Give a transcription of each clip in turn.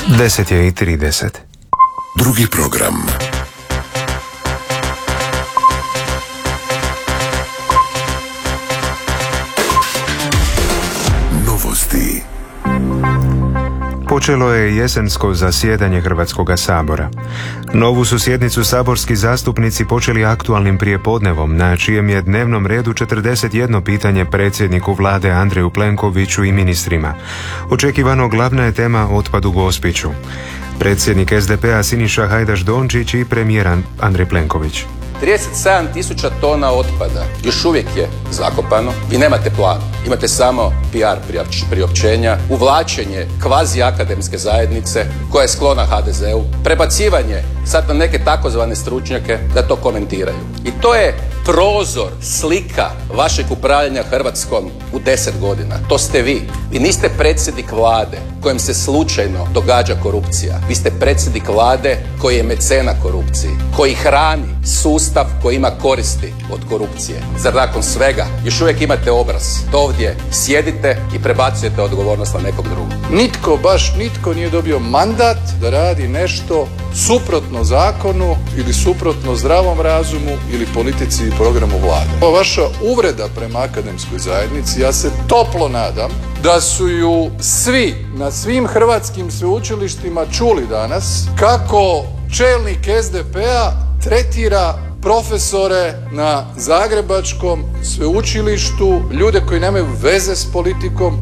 10:30. Drugi program. Novosti. Počelo je jesensko zasjedanje Hrvatskog sabora. Novu su sjednicu saborski zastupnici počeli aktualnim prijepodnevom, na čijem je dnevnom redu 41 pitanje predsjedniku vlade Andreju Plenkoviću i ministrima. Očekivano glavna je tema otpad u Gospiću. Predsjednik SDP-a Siniša Hajdaš Dončić i premijer Andrej Plenković. 37.000 tona otpada još uvijek je zakopano i nemate plan. Imate samo PR priopćenja, uvlačenje kvazi akademske zajednice koja je sklona HDZ-u, prebacivanje sad na neke takozvane stručnjake da to komentiraju. I to je prozor, slika vašeg upravljanja Hrvatskom u 10 godina. To ste vi. Vi niste predsjednik vlade kojem se slučajno događa korupcija. Vi ste predsjednik vlade koji je mecena korupciji, koji hrani sustav koji ima koristi od korupcije. Zar nakon svega još uvijek imate obraz da ovdje sjedite i prebacujete odgovornost na nekog drugog? Nitko nije dobio mandat da radi nešto suprotno zakonu ili suprotno zdravom razumu ili politici i programu vlade. Ova vaša uvreda prema akademskoj zajednici, ja se toplo nadam da su ju svi na svim hrvatskim sveučilištima čuli danas kako čelnik SDP-a tretira profesore na Zagrebačkom sveučilištu, ljude koji nemaju veze s politikom.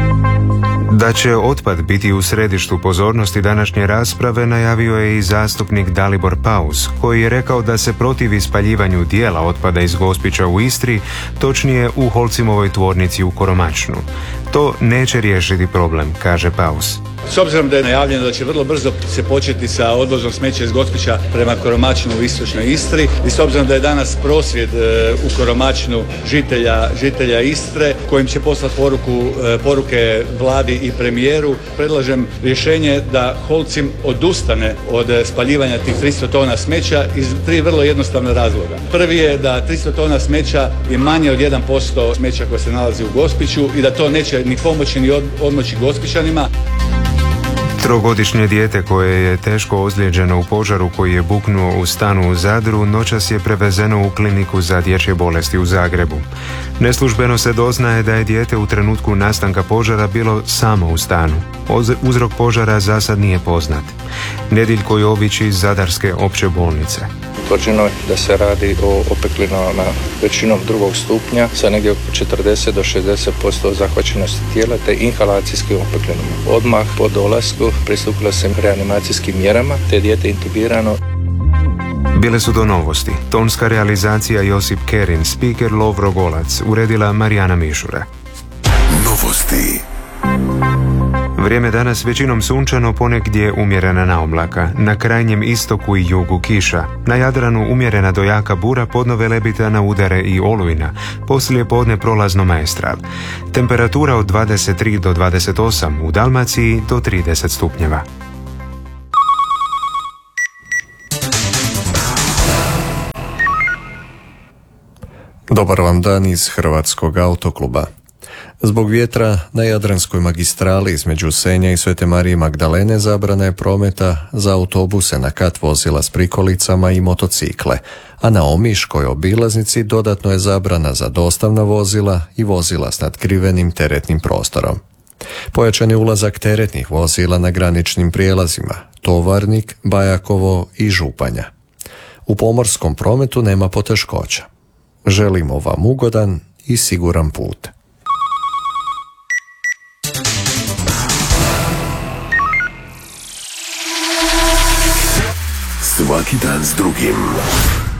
Da će otpad biti u središtu pozornosti današnje rasprave najavio je i zastupnik Dalibor Paus, koji je rekao da se protivi spaljivanju dijela otpada iz Gospića u Istri, točnije u Holcimovoj tvornici u Koromačnu. To neće riješiti problem, kaže Paus. S obzirom da je najavljeno da će vrlo brzo se početi sa odvozom smeća iz Gospića prema Koromačnu u istočnoj Istri i s obzirom da je danas prosvjed u Koromačnu žitelja Istre kojim će poslati poruke vladi i premijeru, predlažem rješenje da Holcim odustane od spaljivanja tih 300 tona smeća iz 3 vrlo jednostavna razloga. Prvi je da 300 tona smeća je manje od 1% smeća koje se nalazi u Gospiću i da to neće ni pomoći ni odmoći Gospićanima. Trogodišnje dijete koje je teško ozlijeđeno u požaru koji je buknuo u stanu u Zadru noćas je prevezeno u kliniku za dječje bolesti u Zagrebu. Neslužbeno se doznaje da je dijete u trenutku nastanka požara bilo samo u stanu. Uzrok požara za sad nije poznat. Nediljko Jović iz Zadarske opće bolnice. Utvrđeno je da se radi o opeklinama većinom drugog stupnja sa negdje oko 40 do 60% zahvaćenosti tijela te inhalacijskim opeklinama. Odmah po dolasku pristupilo se reanimacijskim mjerama te dijete intubirano. Bile su to novosti. Tonska realizacija Josip Kerin, speaker Lovro Golac, uredila Marijana Mišura. Novosti. Vrijeme danas većinom sunčano, ponegdje umjerena naoblaka. Na krajnjem istoku i jugu kiša. Na Jadranu umjerena do jaka bura, podno Velebita na udare i olujna. Poslije podne prolazno Maestral. Temperatura od 23 do 28, u Dalmaciji do 30 stupnjeva. Dobar vam dan iz Hrvatskog autokluba. Zbog vjetra na Jadranskoj magistrali između Senja i Svete Marije Magdalene zabrana je prometa za autobuse na kat vozila s prikolicama i motocikle, a na Omiškoj obilaznici dodatno je zabrana za dostavna vozila i vozila s natkrivenim teretnim prostorom. Pojačan je ulazak teretnih vozila na graničnim prijelazima Tovarnik, Bajakovo i Županja. U pomorskom prometu nema poteškoća. Želimo vam ugodan i siguran put. Svaki dan s drugim.